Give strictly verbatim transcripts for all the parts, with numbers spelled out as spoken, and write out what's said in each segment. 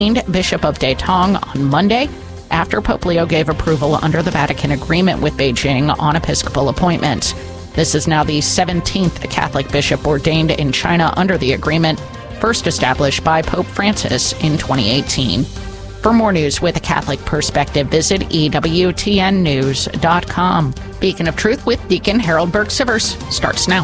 Bishop of Datong on Monday after Pope Leo gave approval under the Vatican Agreement with Beijing on episcopal appointments. This is now the seventeenth Catholic bishop ordained in China under the agreement, first established by Pope Francis in twenty eighteen. For more news with a Catholic perspective, visit E W T N news dot com. Beacon of Truth with Deacon Harold Burke-Sivers starts now.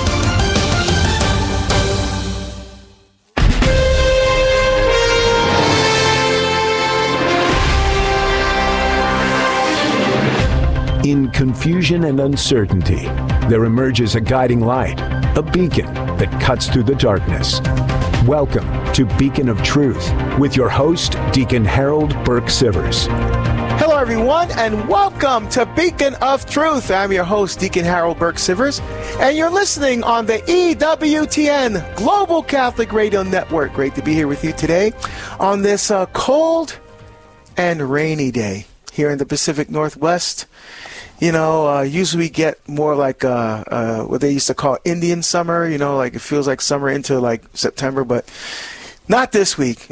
In confusion and uncertainty, there emerges a guiding light, a beacon that cuts through the darkness. Welcome to Beacon of Truth with your host, Deacon Harold Burke-Sivers. Hello, everyone, and welcome to Beacon of Truth. I'm your host, Deacon Harold Burke-Sivers, and you're listening on the E W T N Global Catholic Radio Network. Great to be here with you today on this uh, cold and rainy day here in the Pacific Northwest. You know, uh, usually we get more like uh, uh, what they used to call Indian summer, you know, like it feels like summer into like September, but not this week.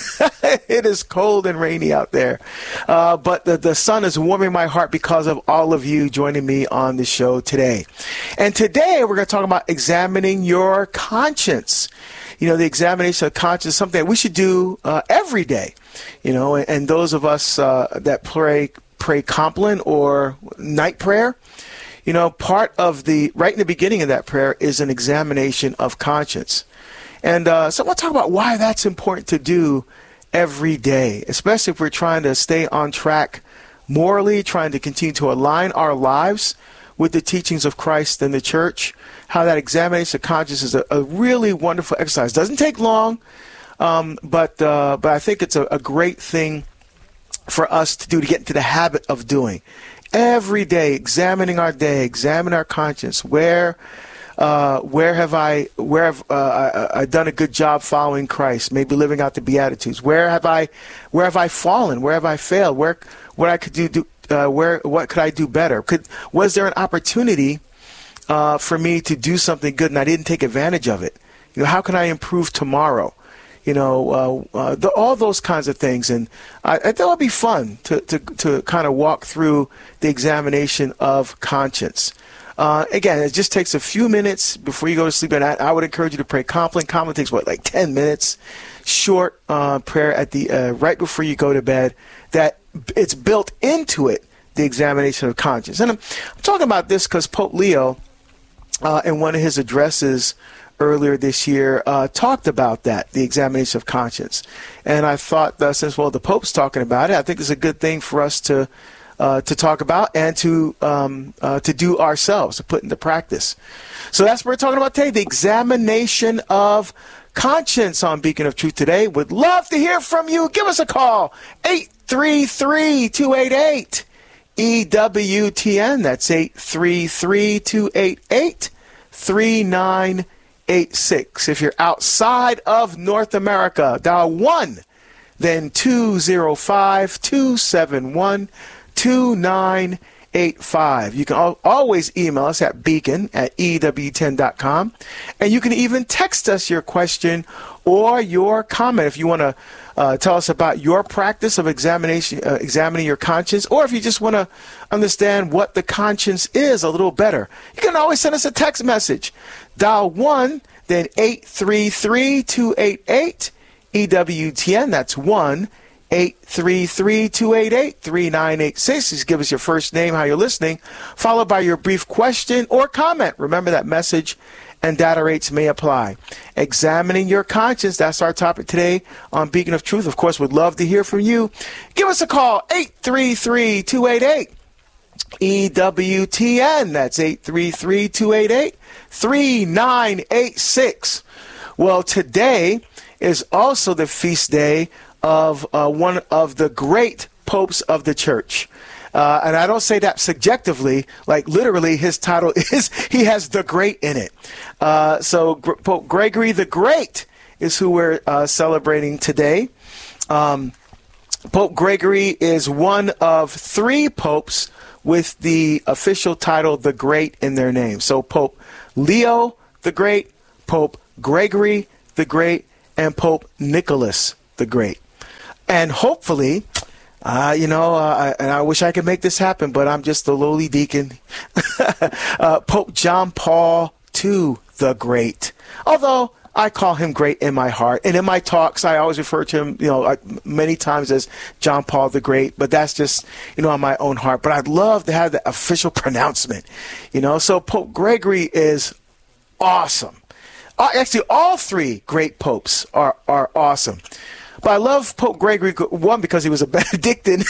It is cold and rainy out there. Uh, but the, the sun is warming my heart because of all of you joining me on the show today. And today we're going to talk about examining your conscience. You know, the examination of conscience is something that we should do uh, every day. You know, and, and those of us uh, that pray pray Compline or night prayer, you know, part of the, right in the beginning of that prayer is an examination of conscience. And uh, so I want to talk about why that's important to do every day, especially if we're trying to stay on track morally, trying to continue to align our lives with the teachings of Christ and the church, how that examination of conscience is a, a really wonderful exercise. Doesn't take long, um, but uh, but I think it's a, a great thing for us to do, to get into the habit of doing. Every day, examining our day, examine our conscience. Where uh, where have I where have uh, I, I done a good job following Christ? Maybe living out the Beatitudes. Where have I where have I fallen? Where have I failed? Where what I could do, do uh, where what could I do better? Could was there an opportunity uh, for me to do something good and I didn't take advantage of it? You know, how can I improve tomorrow? You know, uh, uh, the, all those kinds of things. And I, I thought it would be fun to, to, to kind of walk through the examination of conscience. Uh, again, it just takes a few minutes before you go to sleep. And I, I would encourage you to pray Compline. Compline takes, what, like ten minutes? Short uh, prayer at the uh, right before you go to bed. That it's built into it, the examination of conscience. And I'm, I'm talking about this because Pope Leo, uh, in one of his addresses earlier this year, uh, talked about that, the examination of conscience. And I thought that since, well, the Pope's talking about it, I think it's a good thing for us to uh, to talk about and to um, uh, to do ourselves, to put into practice. So that's what we're talking about today, the examination of conscience on Beacon of Truth today. Would love to hear from you. Give us a call, eight three three, two eight eight, E W T N. That's eight three three, two eight eight, three nine eight six. If you're outside of North America, dial one, then two zero five, two seven one, two nine eight five. You can al- always email us at beacon at E W ten dot com, and you can even text us your question or your comment if you want to uh, tell us about your practice of examination, uh, examining your conscience, or if you just want to understand what the conscience is a little better. You can always send us a text message. Dial one, then eight three three, two eight eight, E W T N. That's one, eight three three, two eight eight, three nine eight six. Just give us your first name, how you're listening, followed by your brief question or comment. Remember that message and data rates may apply. Examining your conscience, that's our topic today on Beacon of Truth. Of course, we'd love to hear from you. Give us a call, eight three three, two eight eight, E W T N. That's eight three three, two eight eight, three nine eight six. Well, today is also the feast day of uh, one of the great popes of the church. Uh, and I don't say that subjectively, like literally his title is, he has the great in it. Uh, so Gr- Pope Gregory the Great is who we're uh, celebrating today. Um, Pope Gregory is one of three popes with the official title the Great in their name. So Pope Leo the Great, Pope Gregory the Great, and Pope Nicholas the Great. And hopefully, uh, you know, uh, and I wish I could make this happen, but I'm just a lowly deacon. uh, Pope John Paul the Second, the Great. Although I call him great in my heart. And in my talks, I always refer to him, you know, many times as John Paul the Great. But that's just, you know, on my own heart. But I'd love to have the official pronouncement, you know. So Pope Gregory is awesome. Uh, actually, all three great popes are, are awesome. But I love Pope Gregory, one, because he was a Benedictine.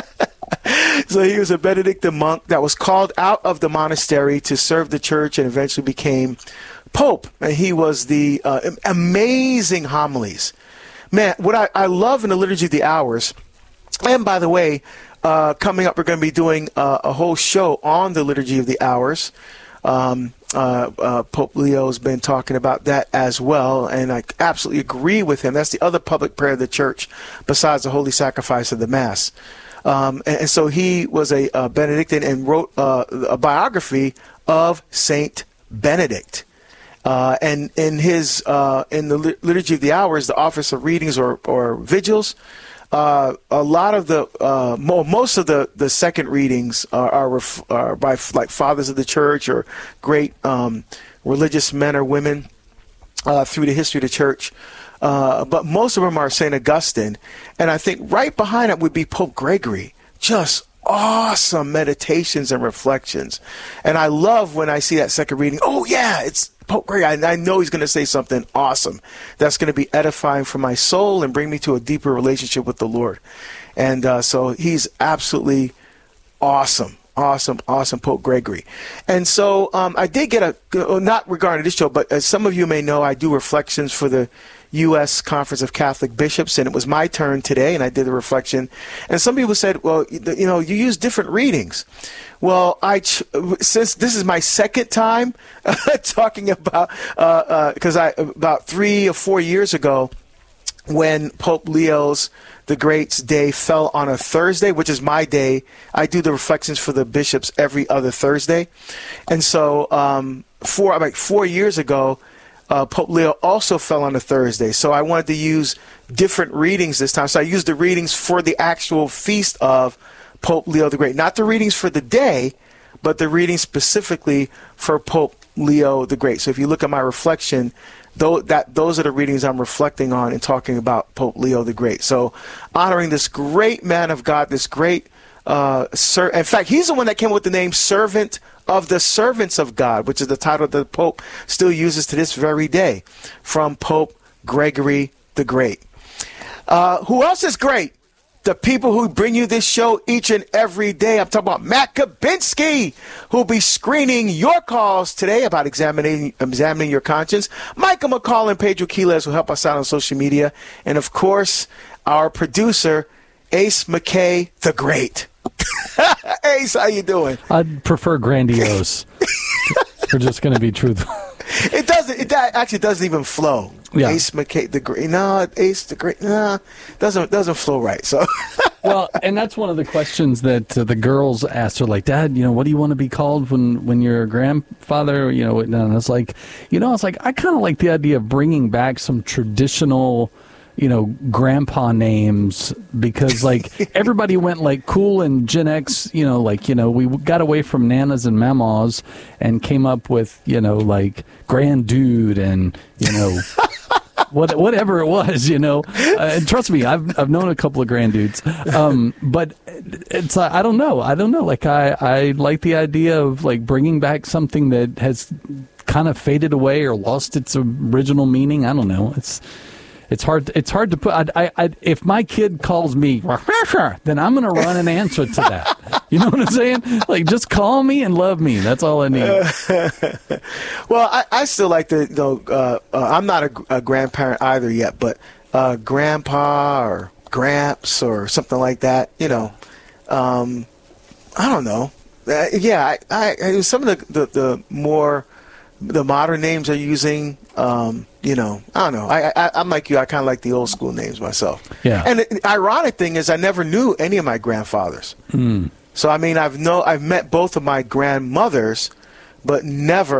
So he was a Benedictine monk that was called out of the monastery to serve the church and eventually became Pope. And he was the uh, amazing homilies. Man, what I, I love in the Liturgy of the Hours, and by the way, uh, coming up, we're going to be doing uh, a whole show on the Liturgy of the Hours. Um, uh, uh, Pope Leo's been talking about that as well, and I absolutely agree with him. That's the other public prayer of the church besides the holy sacrifice of the Mass. Um, and, and so he was a, a Benedictine and wrote uh, a biography of Saint Benedict. Uh, and in his uh, in the Liturgy of the Hours, the office of readings or, or vigils, uh, a lot of the uh, mo- most of the, the second readings are, are, ref- are by f- like fathers of the church or great um, religious men or women uh, through the history of the church. Uh, but most of them are Saint Augustine. And I think right behind it would be Pope Gregory. Just awesome meditations and reflections. And I love when I see that second reading. Oh, yeah, it's Pope Gregory. I, I know he's going to say something awesome that's going to be edifying for my soul and bring me to a deeper relationship with the Lord. And uh, so he's absolutely awesome. Awesome, awesome Pope Gregory. And so um, I did get a, not regarding this show, but as some of you may know, I do reflections for the U S Conference of Catholic Bishops, and it was my turn today, and I did a reflection. And some people said, well, you know, you use different readings. Well, I ch- since this is my second time talking about, because uh, uh, I about three or four years ago, when Pope Leo's the Great's day fell on a Thursday, which is my day. I do the reflections for the bishops every other Thursday. And so um, four, like four years ago, uh, Pope Leo also fell on a Thursday. So I wanted to use different readings this time. So I used the readings for the actual feast of Pope Leo the Great. Not the readings for the day, but the readings specifically for Pope Leo the Great. So if you look at my reflection, Though that those are the readings I'm reflecting on and talking about Pope Leo the Great. So honoring this great man of God, this great, uh, ser- in fact, he's the one that came up with the name Servant of the Servants of God, which is the title that the Pope still uses to this very day, from Pope Gregory the Great. Uh, who else is great? The people who bring you this show each and every day. I'm talking about Matt Kabinski, who'll be screening your calls today about examining examining your conscience. Michael McCall and Pedro Quiles will help us out on social media. And, of course, our producer, Ace McKay the Great. Ace, how you doing? I'd prefer grandiose. We're just going to be truthful. It doesn't. It actually doesn't even flow. Yeah. Ace McKay the Great. No, Ace the Great. No, doesn't doesn't flow right. So. Well, and that's one of the questions that uh, the girls asked her, like, Dad, you know, what do you want to be called when, when you're a grandfather? You know, and it's like, you know, it's like I kind of like the idea of bringing back some traditional, you know, grandpa names, because like everybody went like cool and Gen X, you know, like, you know, we got away from nanas and mamas and came up with, you know, like grand dude and, you know, what, whatever it was, you know, uh, and trust me, I've, I've known a couple of grand dudes. Um, but it's, uh, I don't know. I don't know. Like I, I like the idea of like bringing back something that has kind of faded away or lost its original meaning. I don't know. It's, It's hard. It's hard to put. I, I, I, if my kid calls me, then I'm going to run an answer to that. You know what I'm saying? Like, just call me and love me. That's all I need. Uh, well, I, I still like to. You know, uh, uh, I'm not a, a grandparent either yet, but uh, grandpa or gramps or something like that. You know, um, I don't know. Uh, yeah, I, I, some of the, the, the more the modern names are using. Um, you know, I don't know. I, I, I'm like you. I kind of like the old school names myself. Yeah. And the ironic thing is, I never knew any of my grandfathers. Mm. So I mean, I've know I've met both of my grandmothers, but never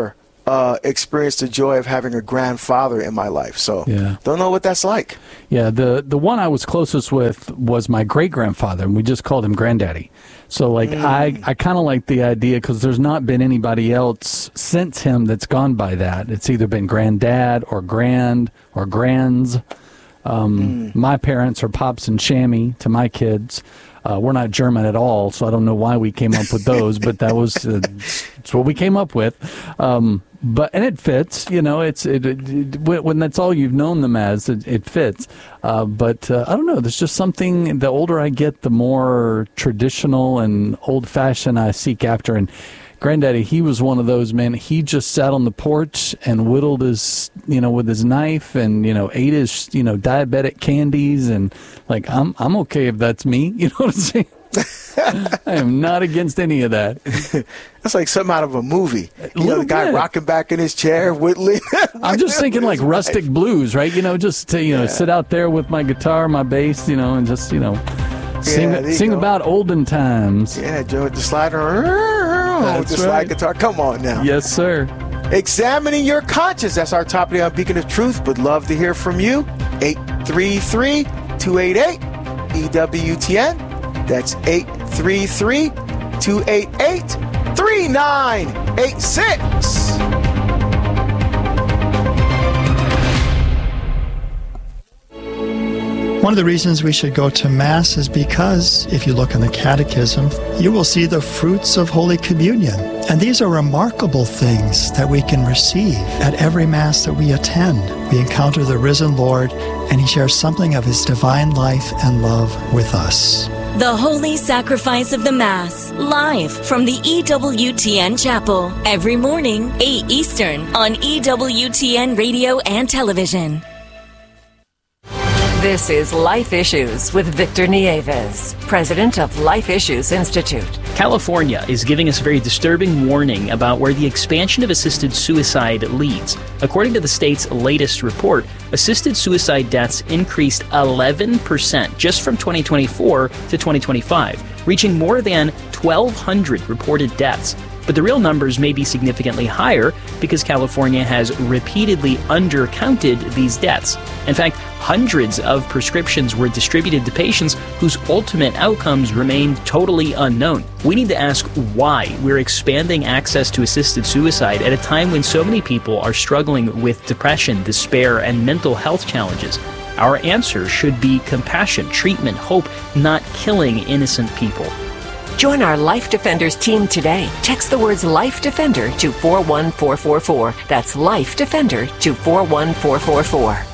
uh, experienced the joy of having a grandfather in my life. So Yeah. don't know what that's like. Yeah, the the one I was closest with was my great grandfather, and we just called him Granddaddy. So, like, Mm. I, I kind of like the idea because there's not been anybody else since him that's gone by that. It's either been Granddad or Grand or Grands. Um, Mm. My parents are Pops and Shammy to my kids. Uh, we're not German at all, so I don't know why we came up with those, but that was uh, it's what we came up with. Um, but and it fits, you know. It's it, it, it when that's all you've known them as, it, it fits. Uh, but uh, I don't know. There's just something. The older I get, the more traditional and old-fashioned I seek after. And Granddaddy, he was one of those, man. He just sat on the porch and whittled his, you know, with his knife, and you know, ate his, you know, diabetic candies, and like, I'm, I'm okay if that's me. You know what I'm saying? I am not against any of that. That's like something out of a movie. You know, the guy bit. rocking back in his chair, whittling. I'm just thinking like rustic blues, right? You know, just to, you know, Yeah. sit out there with my guitar, my bass, you know, and just, you know, sing, there you sing go. about olden times. Yeah, Joe with the slider. With That's the slide right. guitar. Come on now. Yes, sir. Examining your conscience. That's our topic on Beacon of Truth. Would love to hear from you. eight three three, two eight eight, E W T N. That's eight three three, two eight eight, three nine eight six. One of the reasons we should go to Mass is because, if you look in the Catechism, you will see the fruits of Holy Communion. And these are remarkable things that we can receive at every Mass that we attend. We encounter the risen Lord, and He shares something of His divine life and love with us. The Holy Sacrifice of the Mass, live from the E W T N Chapel, every morning, eight Eastern, on E W T N Radio and Television. This is Life Issues with Victor Nieves, president of Life Issues Institute. California is giving us a very disturbing warning about where the expansion of assisted suicide leads. According to the state's latest report, assisted suicide deaths increased eleven percent just from twenty twenty-four to twenty twenty-five, reaching more than twelve hundred reported deaths. But the real numbers may be significantly higher because California has repeatedly undercounted these deaths. In fact, hundreds of prescriptions were distributed to patients whose ultimate outcomes remained totally unknown. We need to ask why we're expanding access to assisted suicide at a time when so many people are struggling with depression, despair, and mental health challenges. Our answer should be compassion, treatment, hope, not killing innocent people. Join our Life Defenders team today. Text the words Life Defender to four one four four four. That's Life Defender to four one four four four.